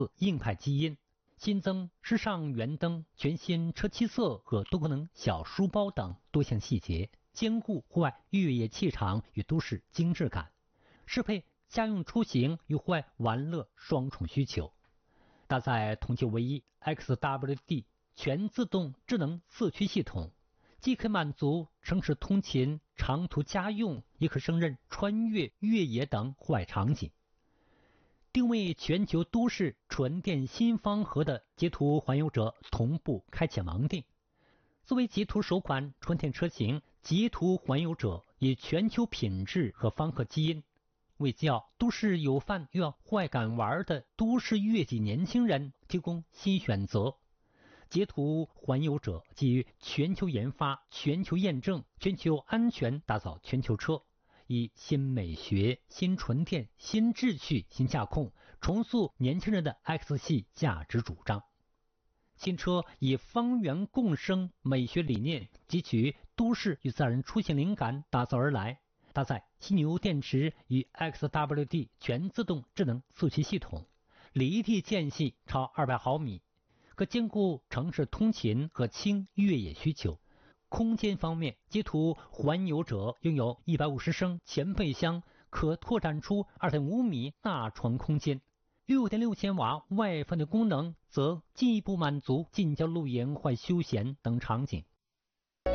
硬派基因，新增时尚圆灯、全新车漆色和多功能小书包等多项细节，兼顾户外越野气场与都市精致感，适配家用出行与户外玩乐双重需求。搭载同期唯一 XWD 全自动智能四驱系统，既可满足城市通勤、长途家用，也可胜任穿越、越野等户外场景。定位全球都市纯电新方盒的捷途环游者同步开启盲定。作为捷途首款纯电车型，捷途环游者以全球品质和方盒基因，为既要都市有范又要户外敢玩的都市越野年轻人提供新选择。捷途环游者基于全球研发、全球验证、全球安全打造全球车，以新美学、新纯电、新秩序、新驾控重塑年轻人的 X 系价值主张。新车以方圆共生美学理念汲取都市与自然出行灵感打造而来，搭载犀牛电池与 XWD 全自动智能四驱系统，离地间隙超200毫米，可兼顾城市通勤和轻越野需求。空间方面，捷途环游者拥有150升前备箱，可拓展出2.5米大床空间。6.6千瓦外放的功能则进一步满足近郊露营或休闲等场景。